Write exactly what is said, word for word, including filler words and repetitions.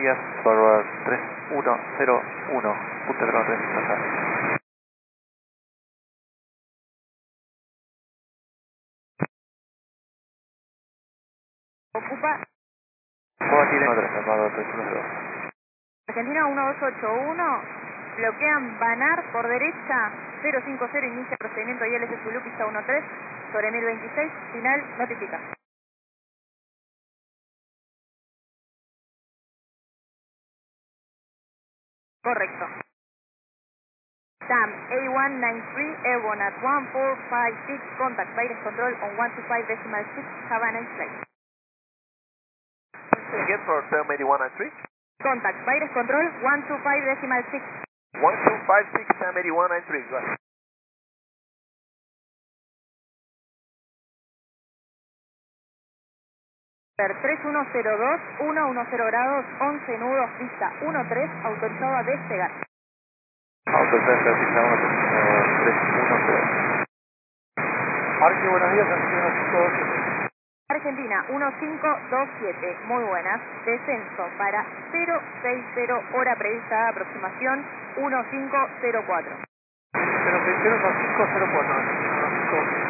días, forward tres uno cero uno, Punta Grande tres, pasar. Ocupa Boa tiene tres, armado tres uno cero. Argentina uno dos ocho uno, bloquean Banar por derecha, cero cinco cero, inicia procedimiento I L S Zulu, pista uno tres, sobre mil veintiséis, final, notifica. Correcto. Sam, A one nine three, Airborne at one four five six, contact virus control on one two five decimal six, have a nice flight. Again for Sam eighty-one ninety-three. Contact virus control one two five decimal six. one two five six, Sam eighty-one ninety-three, go ahead. tres uno cero dos, uno uno cero grados, once nudos, pista uno tres, autorizado a despegar. Autocenter, pista uno tres uno cero. Arque, buenos días, Argentina cinco dos siete. Argentina uno cinco dos siete, muy buenas, descenso para cero seis cero, hora prevista de aproximación uno cinco cero cuatro. cero seis cero, cinco cero cuatro.